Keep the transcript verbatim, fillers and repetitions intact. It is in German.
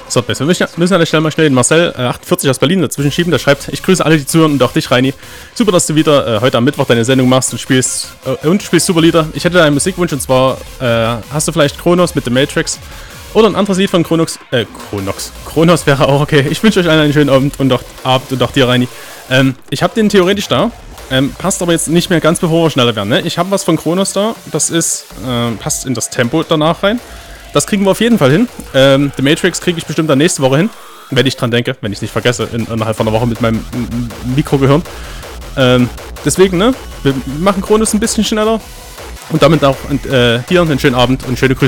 So, wir müssen, müssen an der Stelle mal schnell den Marcel äh, achtundvierzig aus Berlin dazwischen schieben. Der schreibt, ich grüße alle, die zuhören und auch dich, Reini. Super, dass du wieder äh, heute am Mittwoch deine Sendung machst und spielst äh, und spielst super Lieder. Ich hätte einen Musikwunsch und zwar äh, hast du vielleicht Kronos mit The Matrix oder ein anderes Lied von Kronos. Äh, Kronos. Kronos wäre auch okay. Ich wünsche euch allen einen schönen Abend und auch, Abend und auch dir, Reini. Ähm, ich habe den theoretisch da. Ähm, passt aber jetzt nicht mehr ganz, bevor wir schneller werden. Ne? Ich habe was von Kronos da. Das ist, äh, passt in das Tempo danach rein. Das kriegen wir auf jeden Fall hin. Ähm, The Matrix kriege ich bestimmt dann nächste Woche hin. Wenn ich dran denke, wenn ich es nicht vergesse, in, innerhalb von einer Woche mit meinem Mikrogehirn. Ähm, deswegen, ne? Wir machen Kronos ein bisschen schneller. Und damit auch und, äh, dir einen schönen Abend und schöne Grüße.